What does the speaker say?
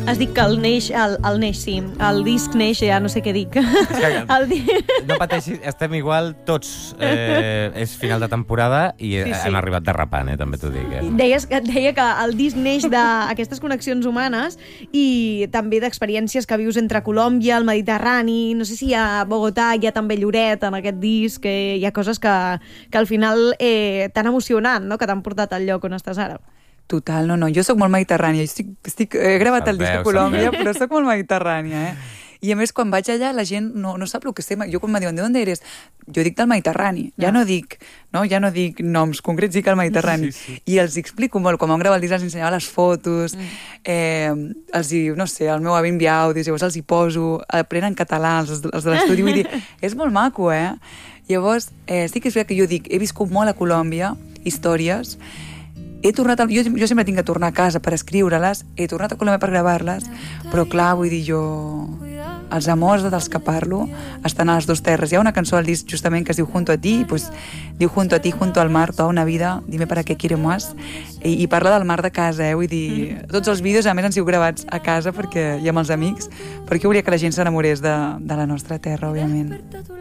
Has dit que el neix, sí. El disc neix, ja no sé què dic. No pateixis, estem igual, tots. És final de temporada i hem arribat derrapant, també t'ho dic. Deia que el disc neix d'aquestes connexions humanes i també d'experiències que vius entre Colòmbia, el Mediterrani, no sé si a Bogotà hi ha també Lloret en aquest disc, hi ha coses que al final t'han emocionat, no? Que t'han portat al lloc on estàs ara. Total, no. Jo sóc molt mediterrània. He gravat el disc a Colòmbia, però sóc molt mediterrània, I a més, quan vaig allà, la gent no sap el que sé. Jo quan me diuen, ¿de dónde eres? Jo dic del Mediterrani. Ja no dic noms concrets, dic el Mediterrani. I els explico molt. Quan vam gravar el disc, els ensenyava les fotos, no sé, el meu avi envia àudios, llavors els hi poso, aprenen català, els de l'estudi. Vull dir, és molt maco, Llavors, sí que és veritat que jo dic, he viscut molt a Colòmbia, històries, jo sempre tinc que tornar a casa per escriure-les, he tornat a Colòmbia per gravar-les, però clar, vull dir, els amors dels que parlo estan a les dues terres. Hi ha una cançó al disc justament que es diu Junto a ti, pues, diu Junto a ti, junto al mar, toda una vida, dime para qué quiero más, i parla del mar de casa, vull dir, tots els vídeos a més han sigut gravats a casa i amb els amics, perquè volia que la gent s'enamorés de la nostra terra, òbviament.